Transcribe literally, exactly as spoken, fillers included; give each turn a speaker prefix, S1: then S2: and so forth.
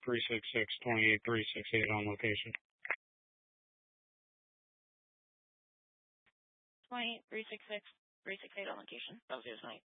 S1: three six six, two eight three six eight on location.
S2: two eight three six six, three six eight on location. That was yours, night.